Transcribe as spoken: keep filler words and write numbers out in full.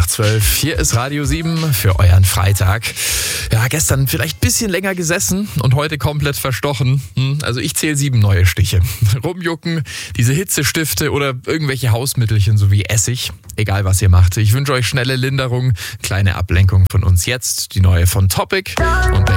zwölf. Hier ist Radio sieben für euren Freitag. Ja, gestern vielleicht ein bisschen länger gesessen und heute komplett verstochen. Also ich zähle sieben neue Stiche. Rumjucken, diese Hitzestifte oder irgendwelche Hausmittelchen sowie Essig. Egal was ihr macht. Ich wünsche euch schnelle Linderung, kleine Ablenkung von uns jetzt. Die neue von Topic und der